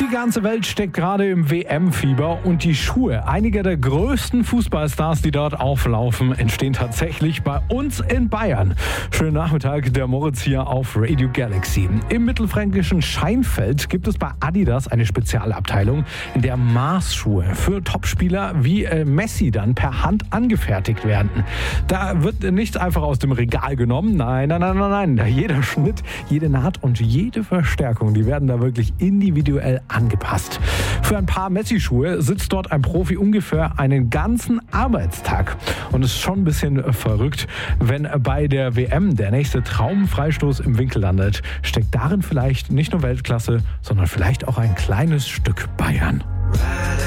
Die ganze Welt steckt gerade im WM-Fieber und die Schuhe einiger der größten Fußballstars, die dort auflaufen, entstehen tatsächlich bei uns in Bayern. Schönen Nachmittag, der Moritz hier auf Radio Galaxy. Im mittelfränkischen Scheinfeld gibt es bei Adidas eine Spezialabteilung, in der Maßschuhe für Topspieler wie Messi dann per Hand angefertigt werden. Da wird nichts einfach aus dem Regal genommen. Nein. Jeder Schnitt, jede Naht und jede Verstärkung, die werden da wirklich individuell angepasst. Für ein paar Messi-Schuhe sitzt dort ein Profi ungefähr einen ganzen Arbeitstag. Und es ist schon ein bisschen verrückt, wenn bei der WM der nächste Traumfreistoß im Winkel landet, steckt darin vielleicht nicht nur Weltklasse, sondern vielleicht auch ein kleines Stück Bayern.